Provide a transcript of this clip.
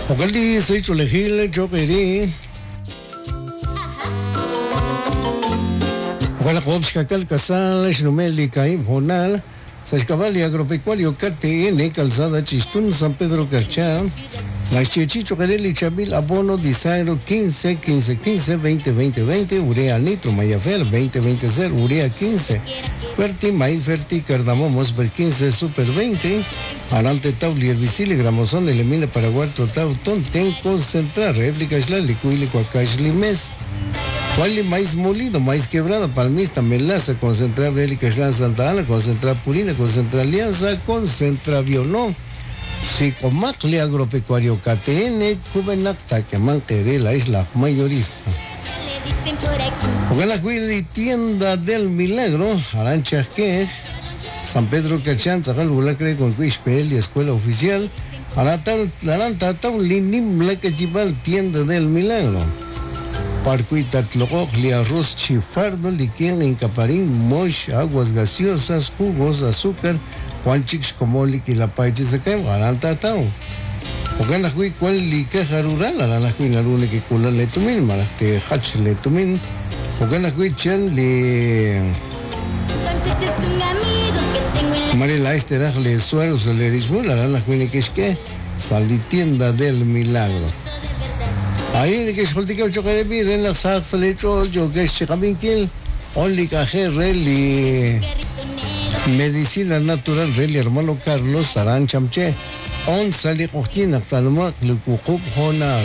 وقال سيتو لخيل جوبيري وقال قوبش كاكل كسال شنوميلي كايم هونال ساشكابالي agropecuario KTN Calzada Chistún San Pedro Carchá la Chichicho Carelli Chabil Abono Disairo 15 15 15 20 20 20 Urea Nitro Mayafer 20 20 0 Urea 15 Ferti Maíz Ferti Cardamomos per 15 Super 20 Arante Tauli Herbicile Gramosón Elimina Paraguay Trotau Tonten Concentrar Réplica Isla Licuili Cuacash Limes Wally maíz molido, maíz quebrada, palmista, melaza, concentrar Bélica Isla Santa Ana, concentrar Purina, concentrar Alianza, concentrar Violón, Psicomacli Agropecuario KTN, Cubenacta, que manteré la isla mayorista. Ojalá cuide tienda del milagro, Aranchas que San Pedro Cachán, Zagal Bulacre con Quishpel y escuela oficial, Aranta Taulinim, Blaca Chibal, tienda del milagro. Parcuita Tlogogli, arroz chifardo, liquien en caparín, mosh, aguas gaseosas, jugos, azúcar, Juanchix como liqui la paiches de que garanta tau. O la hui cual liqueja rural, la hui la luna que cula le tumin, malaste hach le tumin. O la hui chan le Marila Esteraj le sueros el erismo, la hui que es que salí tienda del milagro. Ahí que es política chocarebi en la saxa le yo que es chikabinkil only caje reli medicina natural reli hermano Carlos Saran Chamche on sali coquina talma le cucup hona